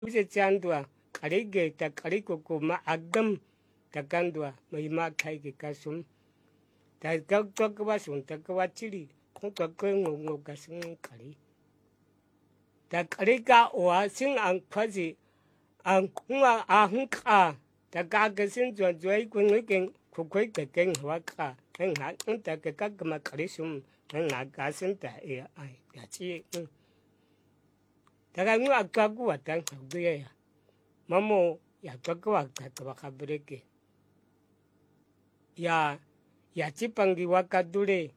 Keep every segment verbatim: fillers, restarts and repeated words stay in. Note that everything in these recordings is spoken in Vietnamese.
Use chandwa karige ta kariko ko ma agam ta kandwa mai ma kai ke kasum ta ka to ka wasun ta ka wachiri ko ka ko ngo ka sun kari ta karika wa sin an kwazi an kuma a hunka ta ka ga sin zo zo ko ngi ko ko ka ken wa ka en ha ta ka ka ma kari sum en ha ka sin ta e ai ya chi ta ka ngu aka ku wa ta ka ya mamo ya to ka wa ka ka ka breke ya ya chipangi wakadure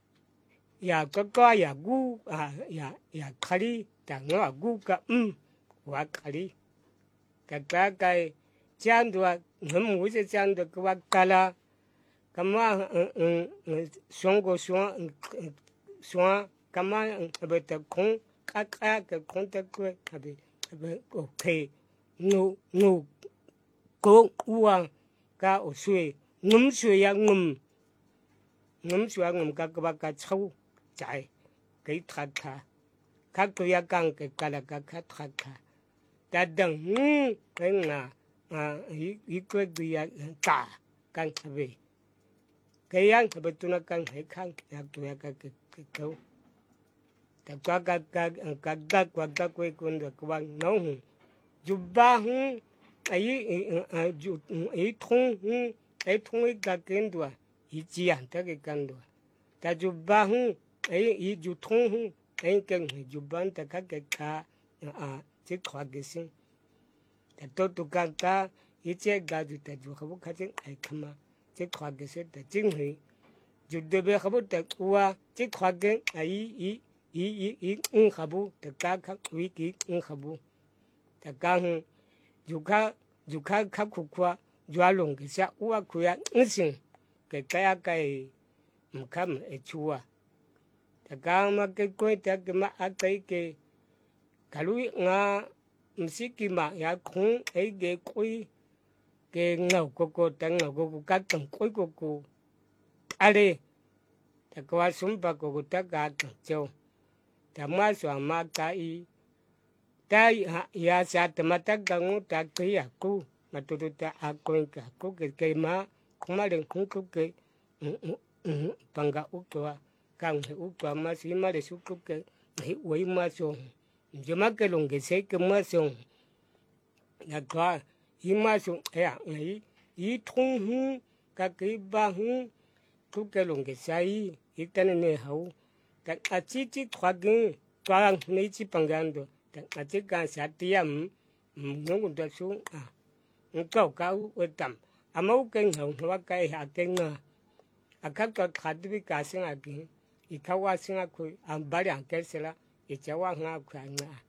ya kaka ya gu ya ya kari tango agu ka um wakari kaka kai chandwa ngam wuse chando ka wakala kama songo soin soin kama beta kon kaka ka konta ko abe abe okay no no ko uwa ka osue ngum sui ya ngum ngum sui ngum ka ka ka chau chai cái thà thà các tôi ya càng cái cả là các các thà thà ta đằng cái ngà à ý ý cái gì ya cả càng về cái yang cái betul nak càng hay càng ya tôi ya cái cái cái câu ta qua các các các các qua các quay con được quang nấu chụp ba hung ấy chụp ấy thùng ấy thùng ấy cả cái đùa ý chỉ ăn ta cái cái đùa ta chụp ba hung ấy ý chụp thùng hung ấy cái người chụp bán ta các cái cá à chỉ khoa cái sinh ta tôi tôi cả cả ý chỉ gà chụp ta chụp không có cái ai khăm chỉ khoa cái sinh ta chính người chụp được bây không ta qua chỉ khoa cái ấy ý ý ý ý ung không ta cá khác ý ý ung không ta cá hung chụp cá chụp cá khác khu qua chụp lồng cái sao qua khu ya ứng sinh cái cái cái một khăm ấy chua ta cá mà cái coi ta cái mà ăn cái cái cái lui ngà msiki mà ya không ấy cái coi cái ngầu cô cô ta ngầu cô cô cá tầng coi cô cô à đây ta qua sum ba cô cô ta cá tầng châu ta mà xóa mà cái ta ya sa ta mà ta cá ngô ta cái à cô mà tôi tôi ta à coi cả cô cái cái mà không mà đừng không cô cái bằng cả út toa càng phải út toa mà xí mà để xúc cô cái hãy uống mà xong chứ mà cái lồng cái xe cái mà xong là có ý mà xong à ấy ý thông hung các cái ba hung cô cái lồng cái xe ý ta nên này hậu các à chỉ chỉ thoa cái toa này chỉ bằng cái đó à chỉ cái xe tiêm nó cũng được xuống à câu câu ở tầm à máu cái hậu nó cái hạt cái ngà à các cái hạt bị cá sinh à cáiอีเขาว่าสิ่งอะไรอ่ะบริหารแค่เสร็จแล้วอีเจ้าว่าง่ายกว่าง่าย